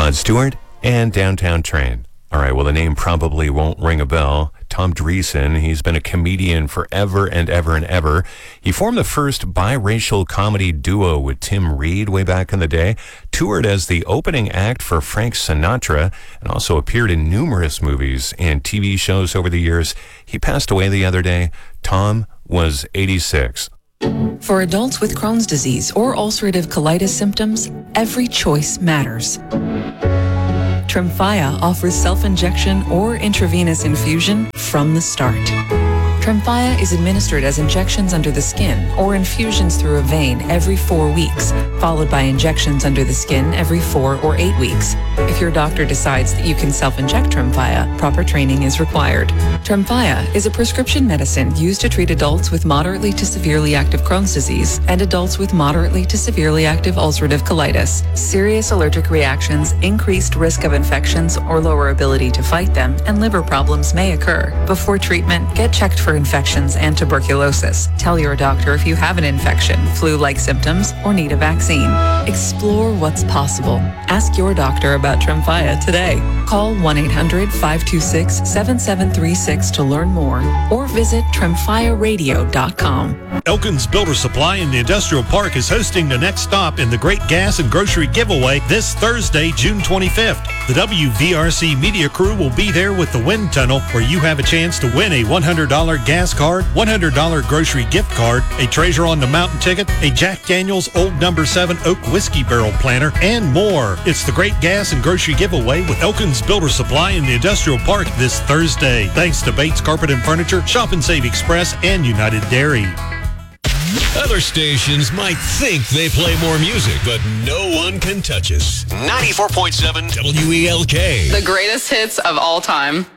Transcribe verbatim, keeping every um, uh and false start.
Rod Stewart and Downtown Train. All right, well, the name probably won't ring a bell. Tom Dreesen, he's been a comedian forever and ever and ever. He formed the first biracial comedy duo with Tim Reed way back in the day, toured as the opening act for Frank Sinatra, and also appeared in numerous movies and T V shows over the years. He passed away the other day. Tom was eighty-six. For adults with Crohn's disease or ulcerative colitis symptoms, every choice matters. Tremfya offers self-injection or intravenous infusion from the start. Tremfya is administered as injections under the skin or infusions through a vein every four weeks, followed by injections under the skin every four or eight weeks. If your doctor decides that you can self-inject Tremfya, proper training is required. Tremfya is a prescription medicine used to treat adults with moderately to severely active Crohn's disease and adults with moderately to severely active ulcerative colitis. Serious allergic reactions, increased risk of infections or lower ability to fight them, and liver problems may occur. Before treatment, get checked for infections and tuberculosis. Tell your doctor if you have an infection, flu-like symptoms, or need a vaccine. Explore what's possible. Ask your doctor about Tremfya today. Call one eight hundred five two six seven seven three six to learn more or visit tremfya radio dot com. Elkins Builder Supply in the Industrial Park is hosting the next stop in the Great Gas and Grocery Giveaway this Thursday, June twenty-fifth. The W V R C media crew will be there with the wind tunnel, where you have a chance to win a one hundred dollars gas card, one hundred dollars grocery gift card, a Treasure on the Mountain ticket, a Jack Daniel's Old Number seven Oak Whiskey Barrel Planter, and more. It's the Great Gas and Grocery Giveaway with Elkins Builder Supply in the Industrial Park this Thursday. Thanks to Bates Carpet and Furniture, Shop and Save Express, and United Dairy. Other stations might think they play more music, but no one can touch us. ninety-four point seven W E L K. The greatest hits of all time.